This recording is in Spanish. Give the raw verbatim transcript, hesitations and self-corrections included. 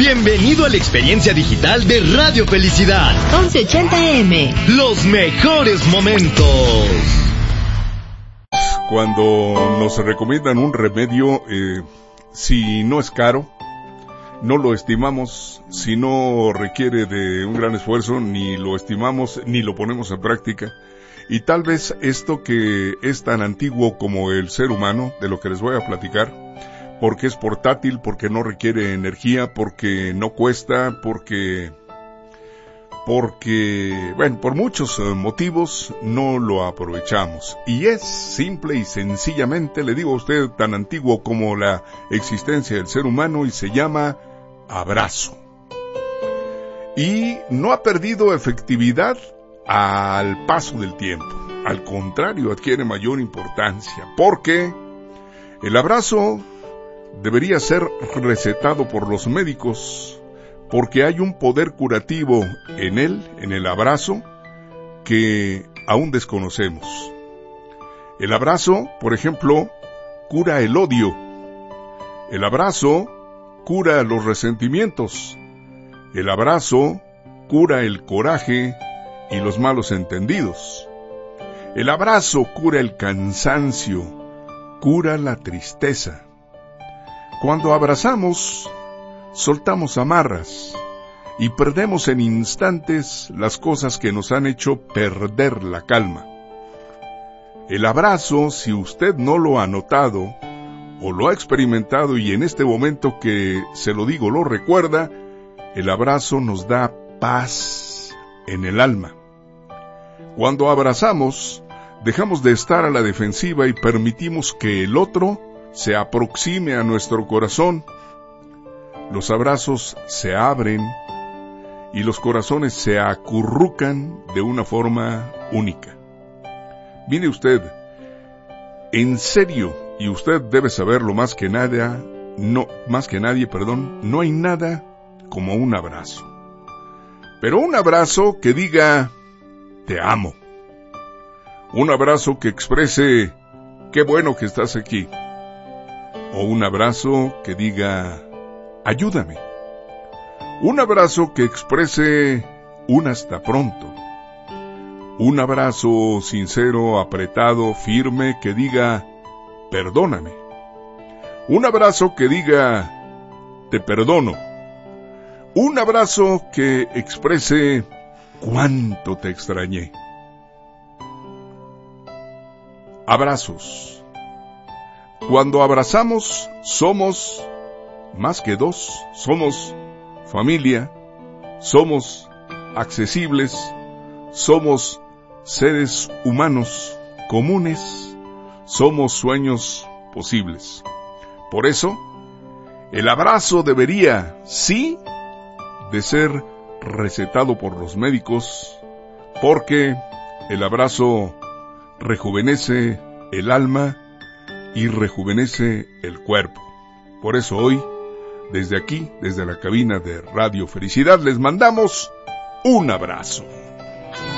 Bienvenido a la experiencia digital de Radio Felicidad. once ochenta A M. Los mejores momentos. Cuando nos recomiendan un remedio, eh, si no es caro, no lo estimamos. Si no requiere de un gran esfuerzo, ni lo estimamos, ni lo ponemos en práctica. Y tal vez esto que es tan antiguo como el ser humano, de lo que les voy a platicar, porque es portátil, porque no requiere energía, porque no cuesta, porque, porque, bueno, por muchos motivos no lo aprovechamos. Y es simple y sencillamente, le digo a usted, tan antiguo como la existencia del ser humano y se llama abrazo. Y no ha perdido efectividad al paso del tiempo. Al contrario, adquiere mayor importancia, porque el abrazo debería ser recetado por los médicos, porque hay un poder curativo en él, en el abrazo, que aún desconocemos. El abrazo, por ejemplo, cura el odio. El abrazo cura los resentimientos. El abrazo cura el coraje y los malos entendidos. El abrazo cura el cansancio, cura la tristeza. Cuando abrazamos, soltamos amarras y perdemos en instantes las cosas que nos han hecho perder la calma. El abrazo, si usted no lo ha notado o lo ha experimentado y en este momento que se lo digo lo recuerda, el abrazo nos da paz en el alma. Cuando abrazamos, dejamos de estar a la defensiva y permitimos que el otro se aproxime a nuestro corazón. Los abrazos se abren y los corazones se acurrucan de una forma única. Mire usted, en serio, y usted debe saberlo más que nada, no, más que nadie, perdón, no hay nada como un abrazo. Pero un abrazo que diga, te amo. Un abrazo que exprese, qué bueno que estás aquí. O un abrazo que diga, ayúdame. Un abrazo que exprese un hasta pronto. Un abrazo sincero, apretado, firme, que diga, perdóname. Un abrazo que diga, te perdono. Un abrazo que exprese cuánto te extrañé. Abrazos. Cuando abrazamos, somos más que dos, somos familia, somos accesibles, somos seres humanos comunes, somos sueños posibles. Por eso, el abrazo debería, sí, de ser recetado por los médicos, porque el abrazo rejuvenece el alma y rejuvenece el cuerpo. Por eso hoy, desde aquí, desde la cabina de Radio Felicidad, les mandamos un abrazo.